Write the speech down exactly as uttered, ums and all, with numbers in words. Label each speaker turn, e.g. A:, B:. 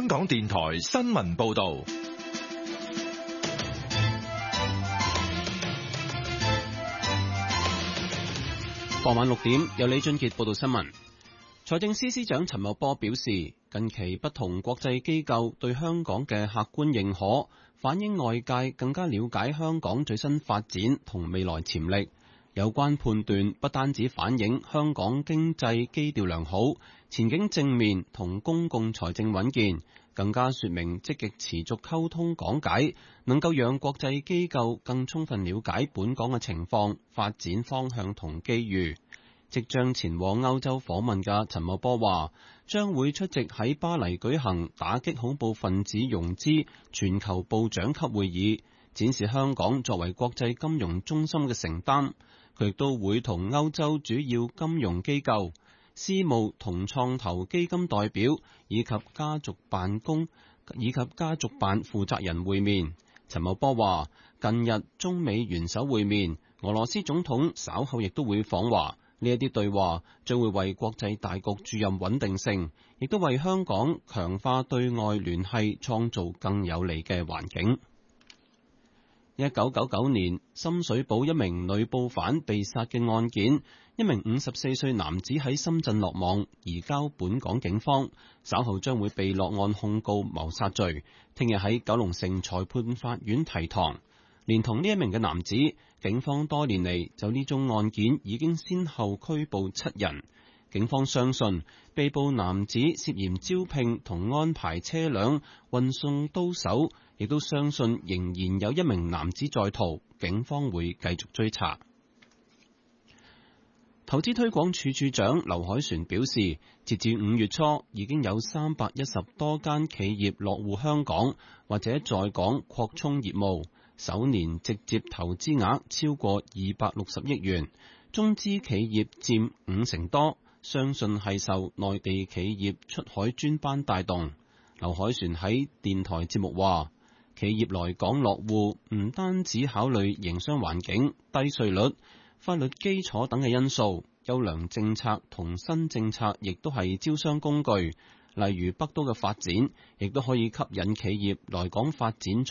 A: 港電台新聞報道。
B: 傍晚六點，由李俊傑報道新聞。財政司司長陳茂波表示，近期不同國際機構對香港嘅客觀認可，反映外界更加了解香港最新發展同未來潛力。有關判斷不單止反映香港經濟基調良好、前景正面同公共財政穩健，更加說明積極持續溝通講解，能夠讓國際機構更充分了解本港嘅情況、發展方向同機遇。即將前往歐洲訪問嘅陳茂波話，將會出席喺巴黎舉行打擊恐怖分子融資全球部長級會議，展示香港作為國際金融中心嘅承擔。佢亦都會同歐洲主要金融機構、私募同創投基金代表以及家族辦公以及家族辦負責人會面。陳茂波話，近日中美元首會面，俄羅斯總統稍後亦都會訪華，呢一啲對話將會為國際大局注入穩定性，亦都為香港強化對外聯繫創造更有利嘅環境。一九九九年深水埗一名女報販被殺嘅案件，一名五十四歲男子喺深圳落網，移交本港警方，稍後將會被落案控告謀殺罪，聽日喺九龍城裁判法院提堂。連同呢一名嘅男子，警方多年嚟就呢宗案件已經先後拘捕七人。警方相信被捕男子涉嫌招聘同安排車輛運送刀手，亦都相信仍然有一名男子在逃，警方會繼續追查。投資推廣署署長劉凱旋表示，截至五月初，已經有三百一十多間企業落戶香港或者在港擴充業務，首年直接投資額超過二百六十億元，中資企業佔五成多，相信係受內地企業出海專班帶動。劉凱旋喺電台節目話，企業來港落戶唔單止考慮營商環境、低稅率、法律基礎等嘅因素，優良政策同新政策亦都係招商工具。例如北都嘅發展，亦都可以吸引企業來港發展